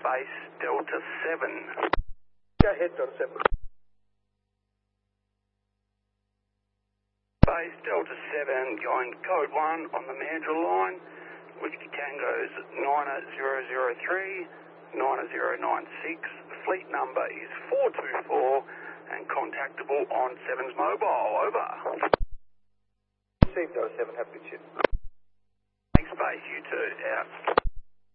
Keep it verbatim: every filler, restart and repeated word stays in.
Base Delta seven. Go ahead, Delta seven. Base Delta seven, going code one on the Mandurah line. Whiskey Tango's nine zero zero three, nine zero nine six. Fleet number is four two four and contactable on seven's mobile. Over. Received, Delta seven. Have a good shift. Thanks, Base. You too. Out.